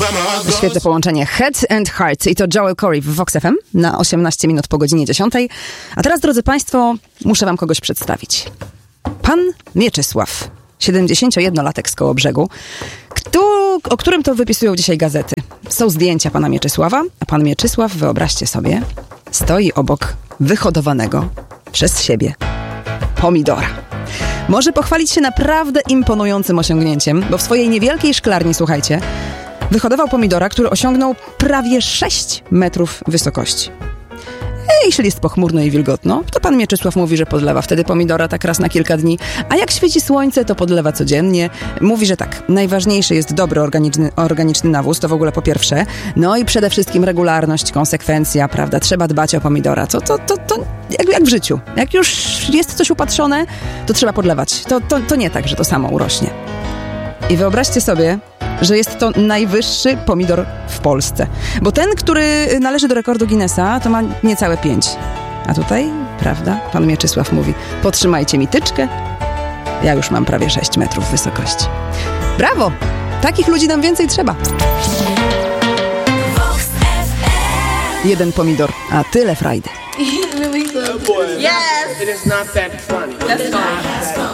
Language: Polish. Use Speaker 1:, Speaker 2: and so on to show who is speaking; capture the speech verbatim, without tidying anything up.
Speaker 1: Świetne połączenie Head and Heart i to Joel Corey w Vox F M na osiemnaście minut po godzinie dziesiątej. A teraz, drodzy Państwo, muszę Wam kogoś przedstawić. Pan Mieczysław, siedemdziesięciojednolatek z Kołobrzegu, kto, o którym to wypisują dzisiaj gazety. Są zdjęcia pana Mieczysława, a pan Mieczysław, wyobraźcie sobie, stoi obok wyhodowanego przez siebie pomidora. Może pochwalić się naprawdę imponującym osiągnięciem, bo w swojej niewielkiej szklarni, słuchajcie, wyhodował pomidora, który osiągnął prawie sześć metrów wysokości. Jeśli jest pochmurno i wilgotno, to pan Mieczysław mówi, że podlewa wtedy pomidora tak raz na kilka dni, a jak świeci słońce, to podlewa codziennie. Mówi, że tak, najważniejszy jest dobry organiczny, organiczny nawóz, to w ogóle po pierwsze, no i przede wszystkim regularność, konsekwencja, prawda, trzeba dbać o pomidora, to, to, to, to jak, jak w życiu, jak już jest coś upatrzone, to trzeba podlewać, to, to, to nie tak, że to samo urośnie. I wyobraźcie sobie, że jest to najwyższy pomidor w Polsce. Bo ten, który należy do rekordu Guinnessa, to ma niecałe pięć. A tutaj, prawda, pan Mieczysław mówi, potrzymajcie mi tyczkę, ja już mam prawie sześć metrów wysokości. Brawo! Takich ludzi nam więcej trzeba. Jeden pomidor, a tyle frajdy.
Speaker 2: Yes! It is not that funny. That's fine.